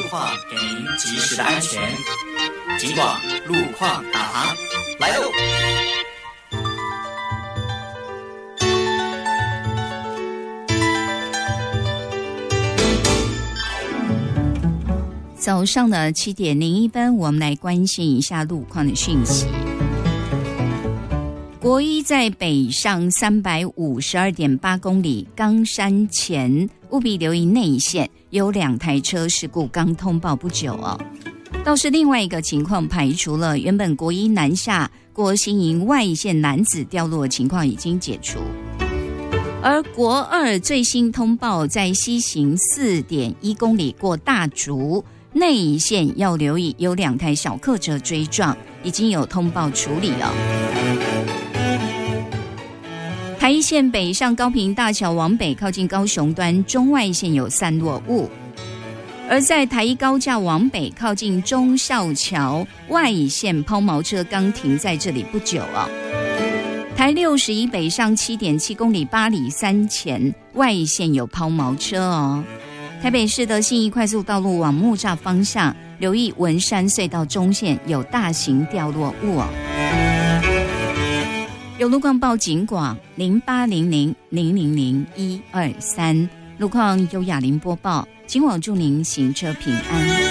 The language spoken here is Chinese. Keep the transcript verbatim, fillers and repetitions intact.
况，给您及时的安全。警广路况导航来喽！ 早上的七点零一分，我们来关心一下路况的讯息。国一在北上三百五十二点八公里冈山前，务必留意内线有两台车事故刚通报不久哦。倒是另外一个情况排除了，原本国一南下郭新营外线男子掉落的情况已经解除。而国二最新通报在西行四点一公里过大竹内线要留意有两台小客车追撞，已经有通报处理了。台一线北上高屏大桥往北靠近高雄端中外线有散落雾，而在台一高架往北靠近忠孝桥外线抛锚车刚停在这里不久哦。台六十一北上 七点七公里八里山前外线有抛锚车哦。台北市的信义快速道路往木栅方向留意文山隧道中线有大型掉落物哦。有路况报警广零八零零零零零一二三，路况由雅玲播报，今晚祝您行车平安。